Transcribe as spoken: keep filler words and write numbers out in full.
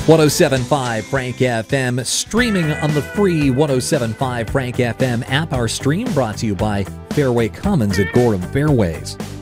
ten seventy-five Frank F M, streaming on the free ten seventy-five Frank F M app. Our stream brought to you by Fairway Commons at Gorham Fairways.